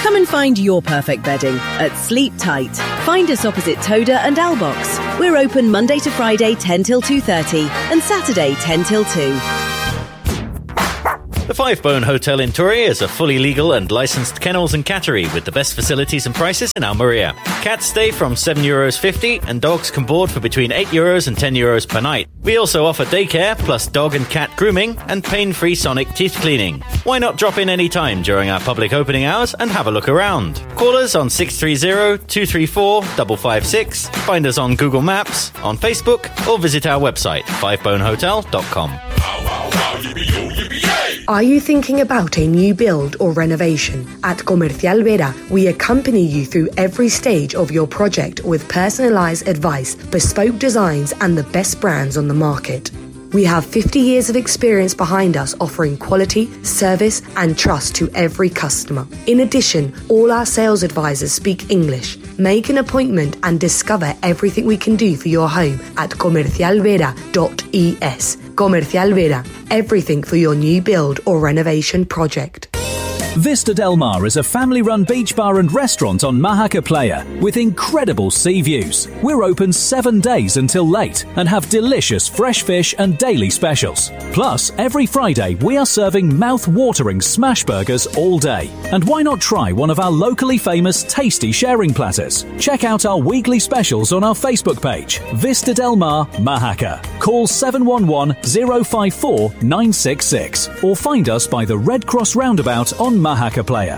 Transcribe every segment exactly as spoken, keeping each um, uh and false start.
Come and find your perfect bedding at Sleep Tight. Find us opposite Toda and Albox. We're open Monday to Friday ten till two thirty and Saturday ten till two. The Five Bone Hotel in Torre is a fully legal and licensed kennels and cattery with the best facilities and prices in Almeria. Cats stay from seven euros fifty and dogs can board for between eight euros and ten euros per night. We also offer daycare plus dog and cat grooming and pain-free sonic teeth cleaning. Why not drop in any time during our public opening hours and have a look around? Call us on six three zero, two three four, five five six, find us on Google Maps, on Facebook, or visit our website, five bone hotel dot com. Are you thinking about a new build or renovation? At Comercial Vera, we accompany you through every stage of your project with personalised advice, bespoke designs and the best brands on the market. We have fifty years of experience behind us offering quality, service and trust to every customer. In addition, all our sales advisors speak English. Make an appointment and discover everything we can do for your home at comercial vera dot e s. Comercial Vera, everything for your new build or renovation project. Vista Del Mar is a family-run beach bar and restaurant on Mahaca Playa with incredible sea views. We're open seven days until late and have delicious fresh fish and daily specials. Plus, every Friday we are serving mouth-watering smash burgers all day. And why not try one of our locally famous tasty sharing platters? Check out our weekly specials on our Facebook page, Vista Del Mar Mahaca. Call seven one one, zero five four, nine six six or find us by the Red Cross roundabout on Mahaca Playa.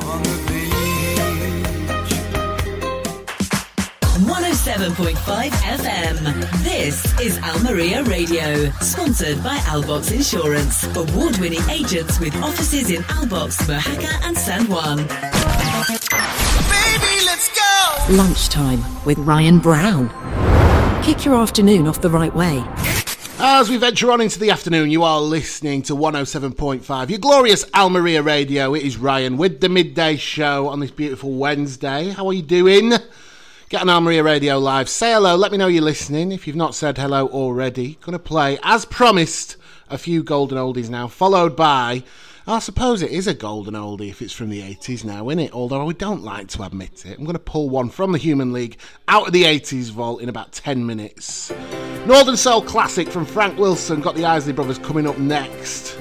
one oh seven point five F M. This is Almeria Radio, sponsored by Albox Insurance. Award-winning agents with offices in Albox, Mahaca and San Juan. Baby, let's go! Lunchtime with Ryan Brown. Kick your afternoon off the right way. As we venture on into the afternoon, you are listening to one oh seven point five, your glorious Almeria Radio. It is Ryan with the midday show on this beautiful Wednesday. How are you doing? Get on Almeria Radio Live. Say hello. Let me know you're listening. If you've not said hello already, going to play, as promised, a few golden oldies now, followed by, I suppose it is a golden oldie if it's from the eighties now, isn't it? Although we don't like to admit it. I'm going to pull one from the Human League out of the eighties vault in about ten minutes. Northern Soul classic from Frank Wilson. Got the Isley Brothers coming up next.